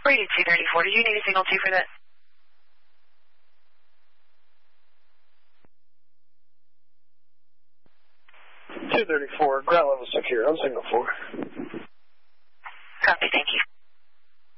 Rated 234. Did you need a signal 2 for that? 234, ground level secure on signal 4. Copy, thank you.